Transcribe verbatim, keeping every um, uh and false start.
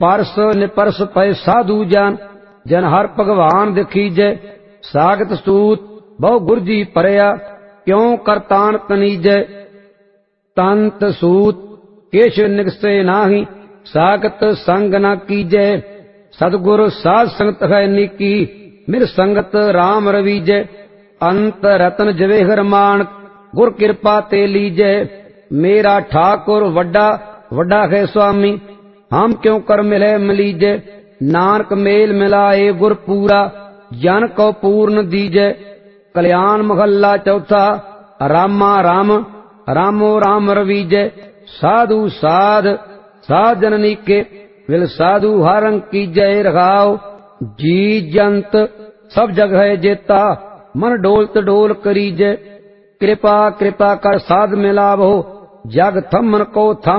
परस निपरस पय साधु जान जन हर भगवान दिखीजै सागत सूत बहु गुरजी परया क्यों करतान तनीजै तंत सूत केश निगसे नाही सागत संग न कीजै सतगुरु साध संगत है नीकी मिर संगत राम रवीजै अंत रतन जवेहर मान गुर कृपा ते लीजै मेरा ठाकुर वड्डा वड्डा है स्वामी हम क्यों कर मिले मिलीजै नानक मेल मिलाए गुर पूरा जन को पूर्ण दीजै कल्याण महला चौथा रामा राम रामो राम रवीजै साधु साध साध जननी के विल साधु हरंग कीजै रघाओ जी जंत सब जगह जेता मन डोलत डोल करीजै कृपा कृपा कर साध मिलावो जग थमन को थम